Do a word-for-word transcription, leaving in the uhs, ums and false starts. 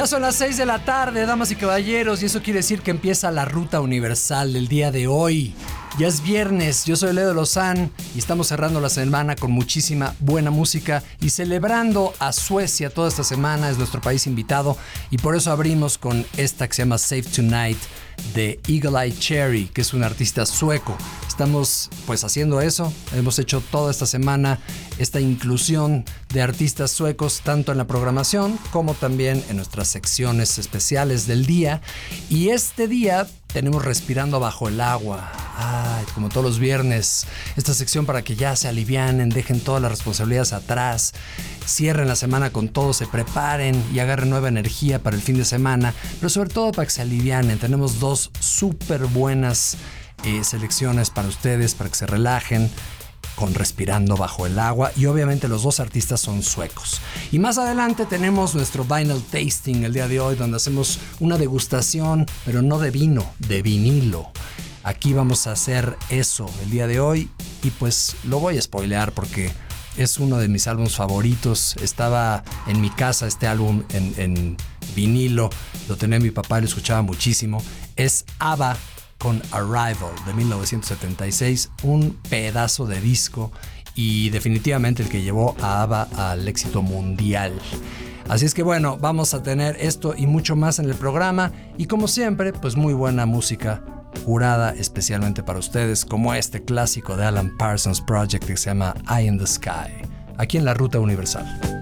Ya son las seis de la tarde, damas y caballeros, y eso quiere decir que empieza la ruta universal del día de hoy. Ya es viernes, yo soy Leo de Lozán y estamos cerrando la semana con muchísima buena música y celebrando a Suecia toda esta semana, es nuestro país invitado, y por eso abrimos con esta que se llama Save Tonight de Eagle Eye Cherry, que es un artista sueco. Estamos pues haciendo eso, hemos hecho toda esta semana esta inclusión de artistas suecos tanto en la programación como también en nuestras secciones especiales del día, y este día tenemos Respirando Bajo el Agua. Ay, como todos los viernes, esta sección para que ya se alivianen, dejen todas las responsabilidades atrás, cierren la semana con todo, se preparen y agarren nueva energía para el fin de semana, pero sobre todo para que se alivianen. Tenemos dos súper buenas eh, selecciones para ustedes, para que se relajen con Respirando Bajo el Agua, y obviamente los dos artistas son suecos. Y más adelante tenemos nuestro Vinyl Tasting el día de hoy, donde hacemos una degustación, pero no de vino, de vinilo. Aquí vamos a hacer eso el día de hoy, y pues lo voy a spoilear porque es uno de mis álbumes favoritos. Estaba en mi casa este álbum en, en vinilo, lo tenía mi papá y lo escuchaba muchísimo. Es ABBA con Arrival de mil novecientos setenta y seis, un pedazo de disco y definitivamente el que llevó a ABBA al éxito mundial. Así es que bueno, vamos a tener esto y mucho más en el programa, y como siempre, pues muy buena música jurada especialmente para ustedes, como este clásico de Alan Parsons Project que se llama Eye in the Sky, aquí en la Ruta Universal.